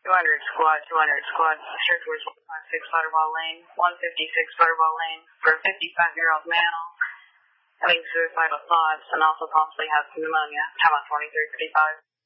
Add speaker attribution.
Speaker 1: 200 squad, Sure towards 156 Butterball Lane, 156 Butterball Lane, for a 55-year-old male having suicidal thoughts and also possibly has pneumonia. How about 2335?